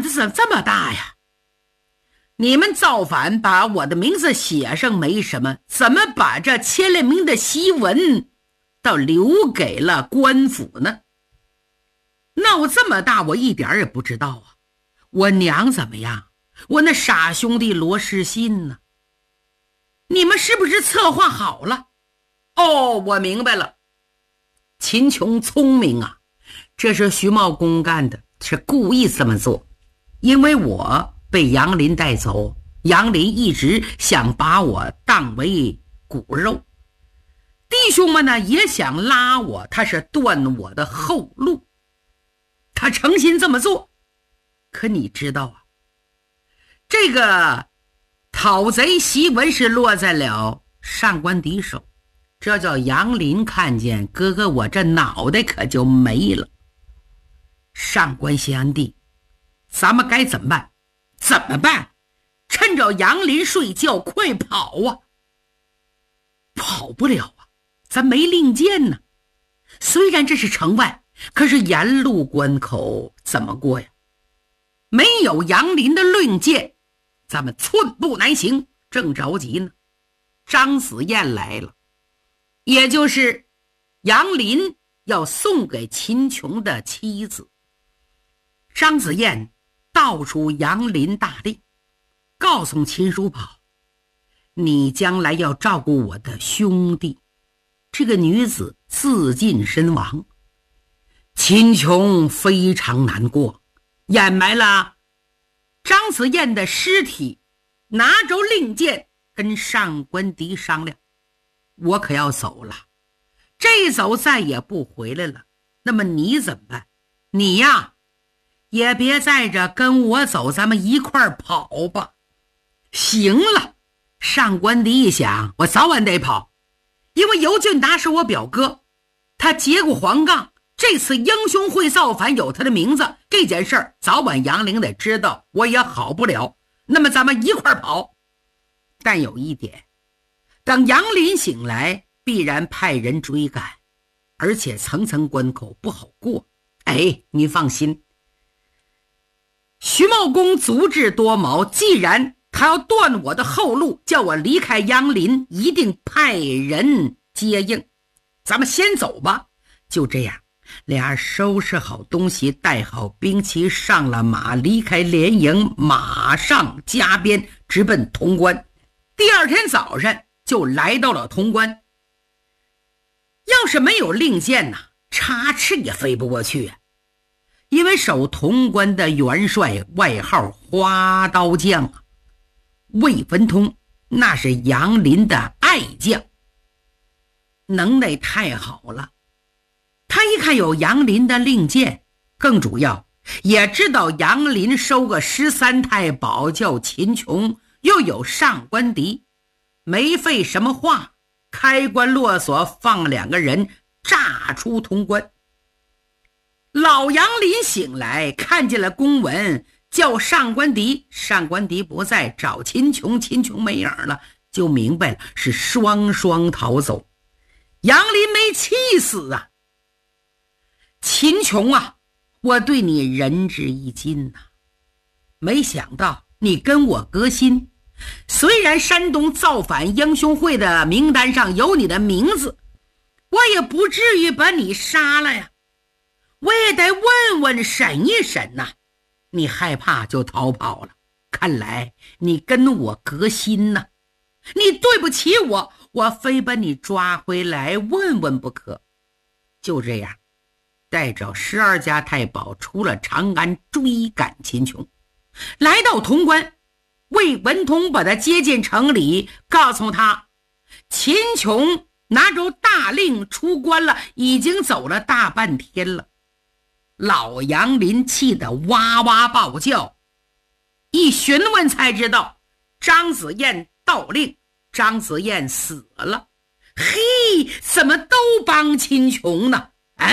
子这么大呀？你们造反把我的名字写上没什么，怎么把这千里名的檄文倒留给了官府呢？闹这么大，我一点也不知道啊。我娘怎么样？我那傻兄弟罗世信呢？你们是不是策划好了？哦，我明白了。秦琼聪明啊，这是徐茂公干的，是故意这么做。因为我被杨林带走，杨林一直想把我当为骨肉，弟兄们呢也想拉我，他是断我的后路，他诚心这么做。可你知道啊，这个讨贼檄文是落在了上官迪手，这叫杨林看见，哥哥我这脑袋可就没了。上官贤弟，咱们该怎么办？怎么办？趁着杨林睡觉快跑啊！跑不了啊，咱没令箭呢。虽然这是城外，可是沿路关口怎么过呀？没有杨林的令箭，咱们寸步难行。正着急呢，张子燕来了，也就是杨林要送给秦琼的妻子。张子燕道出杨林大令，告诉秦叔宝，你将来要照顾我的兄弟。这个女子自尽身亡，秦琼非常难过，掩埋了张子燕的尸体，拿着令箭跟上官迪商量，我可要走了，这一走再也不回来了。那么你怎么办？你呀也别在这跟我走，咱们一块儿跑吧。行了，上官迪一想，我早晚得跑，因为尤俊达是我表哥，他结过黄杠，这次英雄会造反有他的名字，这件事儿早晚杨凌得知道，我也好不了。那么咱们一块儿跑。但有一点，等杨林醒来，必然派人追赶，而且层层关口不好过。哎，你放心，徐茂公足智多谋，既然他要断我的后路，叫我离开杨林，一定派人接应。咱们先走吧。就这样，俩收拾好东西，带好兵器，上了马，离开连营，马上加鞭，直奔潼关。第二天早上就来到了潼关。要是没有令箭插翅也飞不过去啊。因为守潼关的元帅外号花刀将啊，魏文通那是杨林的爱将，能耐太好了。他一看有杨林的令箭，更主要也知道杨林收个13太保叫秦琼，又有上官迪，没费什么话，开关落锁，放2个人炸出潼关。老杨林醒来，看见了公文，叫上官迪，上官迪不在，找秦琼，秦琼没影了，就明白了是双双逃走。杨林没气死啊！秦琼啊，我对你仁至义尽呐，没想到你跟我革新。虽然山东造反英雄会的名单上有你的名字，我也不至于把你杀了呀。我也得问问审一审呐。你害怕就逃跑了，看来你跟我革新呐。你对不起我，我非把你抓回来问问不可。就这样，带着12家太保出了长安，追赶秦琼。来到潼关，魏文通把他接进城里，告诉他秦琼拿着大令出关了，已经走了大半天了。老杨林气得哇哇暴叫，一询问才知道张子燕盗令，张子燕死了。嘿，怎么都帮秦琼呢？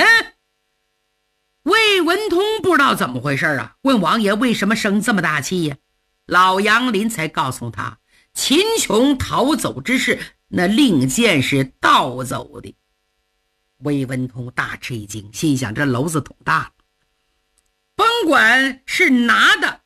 魏文通不知道怎么回事啊，问王爷为什么生这么大气呀？老杨林才告诉他，秦琼逃走之事，那令箭是盗走的。魏文通大吃一惊，心想这篓子捅大了，甭管是拿的